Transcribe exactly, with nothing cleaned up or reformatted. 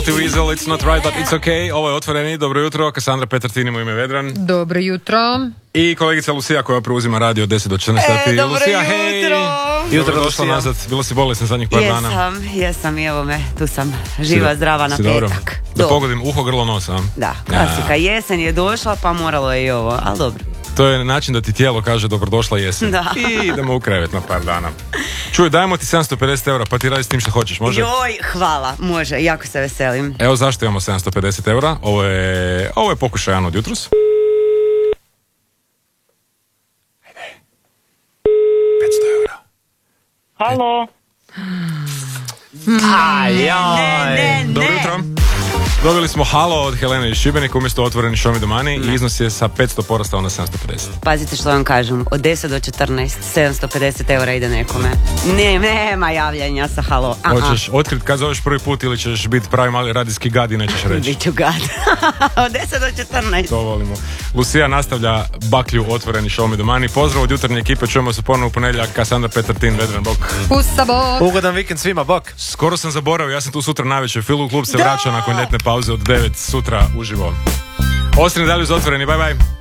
Weasel, it's not right, but it's okay. Ovo je Otvoreni, dobro jutro. Kassandra Petartin, moj ime Vedran. Dobro jutro. I kolegica Lucija koja preuzima radio od deset do četrnaest sati. E, dobro Lucija, jutro. Hej. Jutro došla nazad. Bila si bolesna zadnjih par jesam, dana. Jesam, jesam i evo me, tu sam živa, si, zdrava na si petak. Dobro. Da Do. pogodim uho, grlo, nosa. Da, klasika, ja. Jesen je došla pa moralo je i ovo, ali dobro. To je način da ti tijelo kaže dobrodošla jesen. Da. I idemo u krevet na par dana. Čuj, dajemo ti sedamsto pedeset eura, pa ti radi s tim što hoćeš, može? Joj, hvala, može, jako se veselim. Evo zašto imamo sedamsto pedeset eura. Ovo je, ovo je pokušajan od jutros. Ajde. petsto eura. Halo. Ne, ne, ne. Dobro jutro. Dobili smo halo od Helene iz Šibenika umjesto Otvoreni show me domani i iznos je sa petsto porastao na sedamsto pedeset. Pazite što vam kažem, od deset do četrnaest, sedamsto pedeset eura ide nekome. Ne, nema javljanja sa halo. Aha. Hoćeš otkriti kad zoveš prvi put ili ćeš biti pravi mali radijski gad i nećeš reći? Biću gad. Od deset do četrnaest. To volimo. Lucija nastavlja baklju Otvoreni show me domani. Pozdrav od jutarnje ekipe, čujemo se ponovno u ponedjeljak. Kassandra Petartin, Vedran, bok. Pusa, bok. Ugodan vikend svima, bok. Skoro sam zaboravio, ja sam tu sutra navečer. Filu klub se vraća nakon ljetne pauze od devet sutra uživo. Ostani dalje uz Otvoreni, bye bye.